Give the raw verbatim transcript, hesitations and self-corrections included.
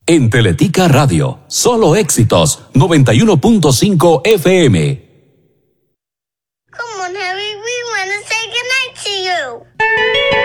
En Teletica Radio, solo éxitos, noventa y uno punto cinco F M. Come on, Harry, we want to say goodnight to you.